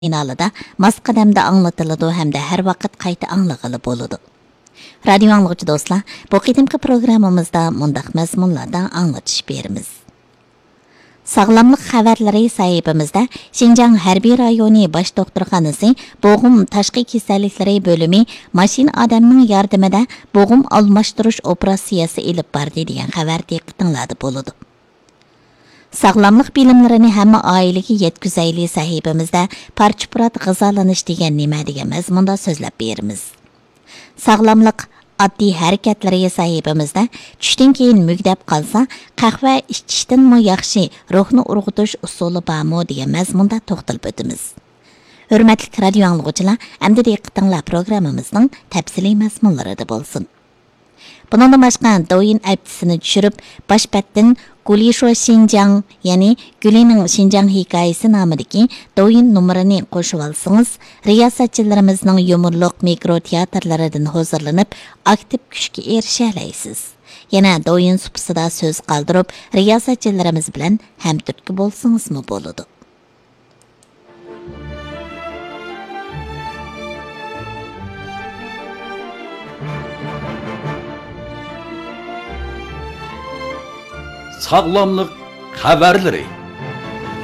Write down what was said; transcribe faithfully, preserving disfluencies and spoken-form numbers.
kanalida mos qadamda anglatıladi hamda har vaqt qayta anglag'ili bo'ladi. Radio anglag'uchi do'stlar, bu qitimqi programmamizda mundaq mazmunlardan anglatish beramiz. Sağlamlıq xəbərləri sahibimizdə Şinjan Hərbi rayoni baş doktorxanası boğum tashqi kasallikləri bölümü maşin adamның yardımida boğum almashtirish operatsiyasi elib bardi degan xabar diqqətinizdə bo'ladi. Sağlamlıq bilimlərini hamma ailəyə yetkizayli sahibimizdə parçaprat g'izalanish degan nima degan mazmunda so'zlab beramiz. Sağlamlıq oddiy harakatlariga sahibimizda tushdan keyin mugdab qolsa, qahva ichishdanmi yaxshi ruhni urg'utish usuli bormi degan mazmunda to'xtalib o'tamiz. Hurmatli radio anglag'uchilar, endi diqqatinglar programmamizning tafsiliy mazmunlarida bo'lsin. Bundan başqa doyin aptisini tushirib, boshpatdan Gulisho Şinjan, ya'ni Gulining Şinjan hikoyasi nomidagi doyin nomerini qo'shib olsangiz, riyosatchilarimizning yumorliq mikro teatrlaridan hozirlanib, aktiv kuchga erisha olasiz. Yana doyin supsida so'z qoldirib, riyosatchilarimiz bilan hamturtki bo'lsangizmi bo'ladi. Sağlamlıq xəbərləri.